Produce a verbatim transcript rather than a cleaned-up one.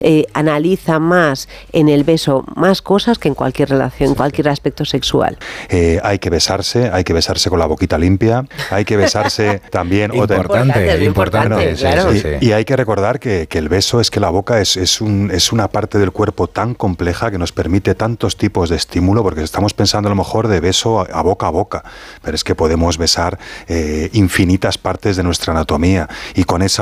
eh, analiza más en el beso más cosas que en cualquier relación, en cualquier aspecto sexual. Eh, hay que besarse, hay que besarse con la boquita limpia, hay que besarse también... Importante, otra, importante, importante, sí, claro. sí, sí. Y, y hay que recordar que, que el beso es que la boca es, es, un, es una parte del cuerpo tan compleja que nos permite tantos tipos de estímulo, porque estamos pensando a lo mejor de beso a, a boca a boca, pero es que podemos besar eh, infinitas partes de nuestra anatomía y con esa